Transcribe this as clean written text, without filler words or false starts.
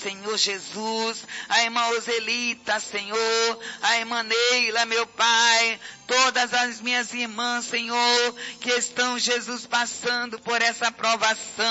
Senhor Jesus, a irmã Oselita, Senhor, a irmã Neila, meu Pai, todas as minhas irmãs, Senhor, que estão, Jesus, passando por essa provação.